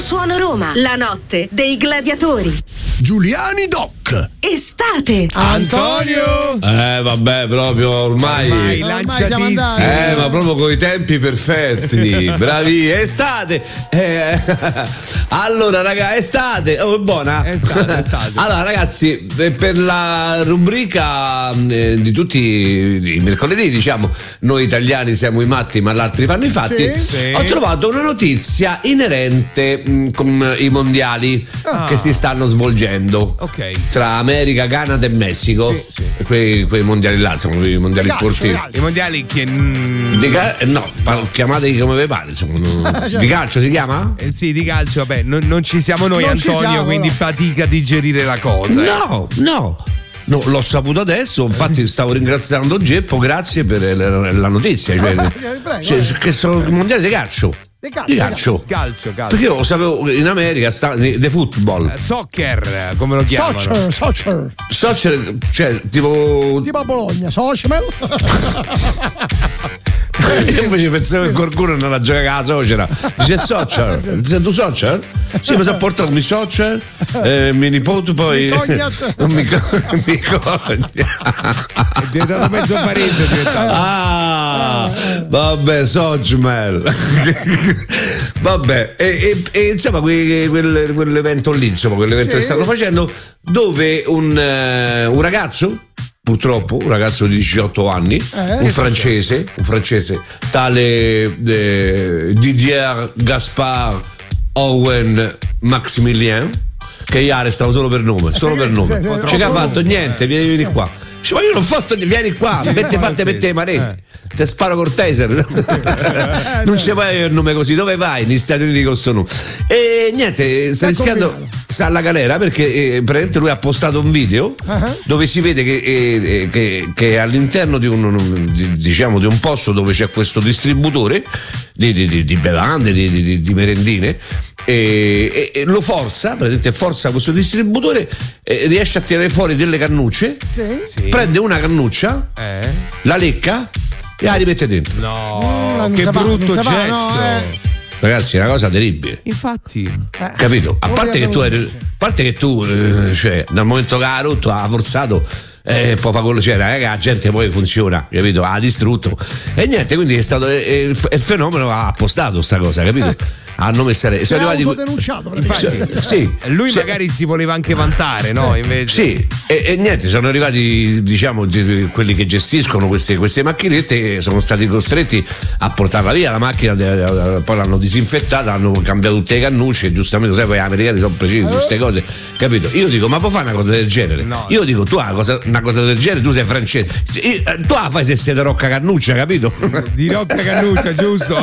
Suono Roma, la notte dei gladiatori. Giuliani Doc. Estate. Antonio. Vabbè, proprio ormai lanciatissimo. ma proprio con i tempi perfetti. Bravi, estate. Allora, raga, estate. Oh, è buona? Estate. Allora, ragazzi, per la rubrica di tutti i mercoledì, diciamo, noi italiani siamo i matti, ma gli altri fanno i fatti. Sì. Ho trovato una notizia inerente con i mondiali che si stanno svolgendo. Ok. Tra America, Canada e Messico. Sì. Quei mondiali là, sono i mondiali sportivi. I mondiali che chiamateli come vi pare, insomma. Di calcio si chiama? sì, di calcio, vabbè, non ci siamo noi, Non ci Antonio, siamo, quindi no. fatica a digerire la cosa. No, l'ho saputo adesso, infatti stavo ringraziando Geppo, grazie per la notizia, prego. che sono i mondiali di calcio. Di calcio. Calcio. Perché io lo sapevo in America the football. Soccer, come lo chiamano? Soccer. Soccer, cioè tipo a Bologna, Soccer. io invece pensavo che qualcuno non la gioca a socera. Dice soccer. Dice tu soccer? Sì, mi sa portato mi soccer, mi nipote poi mi cogna. È diventato mezzo paese, Vabbè, Socmel. Vabbè, e insomma quell'evento lì, insomma, quell'evento che stanno facendo, dove un ragazzo, purtroppo, un ragazzo di 18 anni, un francese, tale Didier Gaspard Owen Maximilien, che io arrestavo solo per nome, c'è che ha fatto niente, vieni qua. Ma io non ho fatto, vieni qua, fate le manetti, te sparo col taser. Non c'è mai il nome così, dove vai? Negli Stati Uniti con sto nome. E niente, sta rischiando, sta alla galera perché praticamente lui ha postato un video dove si vede che all'interno di un posto dove c'è questo distributore di bevande, di merendine, e lo forza questo distributore, riesce a tirare fuori delle cannucce, prende una cannuccia, la lecca e la rimette dentro. No, che brutto gesto. Ragazzi, è una cosa terribile. Infatti, capito? A parte che tu cioè, dal momento che ha rotto, ha forzato, poi fa quello, cioè la gente poi funziona, capito? Ha distrutto e niente, quindi è stato il fenomeno, ha appostato sta cosa, capito? Hanno messo sono arrivati denunciato, sì, lui magari si voleva anche vantare, no? Invece sì, e niente, sono arrivati, diciamo, quelli che gestiscono queste macchinette, sono stati costretti a portarla via la macchina, poi l'hanno disinfettata, hanno cambiato tutte le cannucce, giustamente, sai, poi gli americani sono precisi su queste cose, capito? Io dico, ma può fare una cosa del genere? No. Io dico, tu una cosa del genere, tu sei francese, tu la fai se sei di Rocca Cannuccia, capito? Di Rocca Cannuccia, giusto?